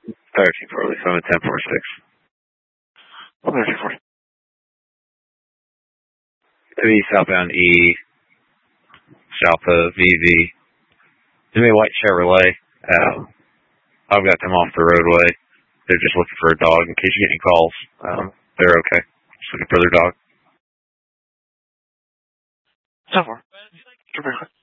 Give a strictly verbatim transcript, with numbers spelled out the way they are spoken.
thirteen forty, so I'm at ten forty-six. thirteen forty. three southbound E, south of V V. It's a white Chevrolet. Um, I've got them off the roadway. They're just looking for a dog in case you get any calls. Um, they're okay. Just looking for their dog. ten four.